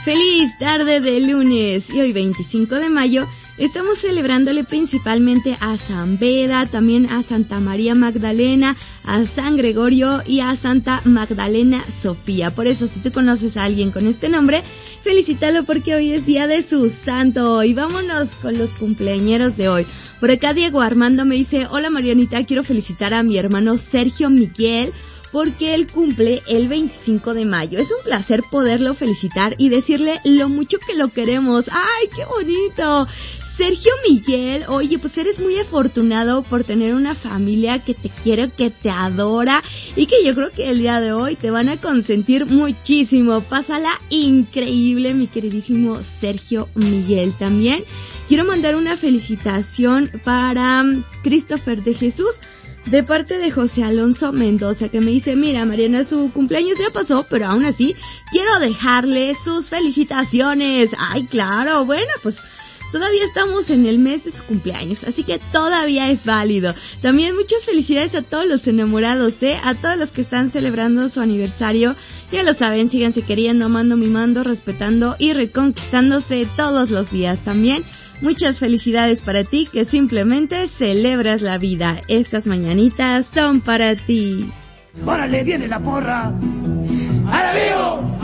Feliz tarde de lunes y hoy 25 de mayo estamos celebrándole principalmente a San Beda, también a Santa María Magdalena, a San Gregorio y a Santa Magdalena Sofía. Por eso, si tú conoces a alguien con este nombre, felicítalo porque hoy es día de su santo. Y vámonos con los cumpleañeros de hoy. Por acá Diego Armando me dice: hola Marianita, quiero felicitar a mi hermano Sergio Miguel porque él cumple el 25 de mayo. Es un placer poderlo felicitar y decirle lo mucho que lo queremos. ¡Ay, qué bonito! Sergio Miguel, oye, pues eres muy afortunado por tener una familia que te quiere, que te adora y que yo creo que el día de hoy te van a consentir muchísimo. Pásala increíble, mi queridísimo Sergio Miguel. También quiero mandar una felicitación para Christopher de Jesús, de parte de José Alonso Mendoza, que me dice: mira Mariana, su cumpleaños ya pasó, pero aún así quiero dejarle sus felicitaciones. Ay, claro, bueno, pues todavía estamos en el mes de su cumpleaños, así que todavía es válido. También muchas felicidades a todos los enamorados, a todos los que están celebrando su aniversario. Ya lo saben, síganse queriendo, amando, mimando, respetando y reconquistándose todos los días. También muchas felicidades para ti que simplemente celebras la vida. Estas mañanitas son para ti. ¡Órale, viene la porra! ¡Ahora vivo!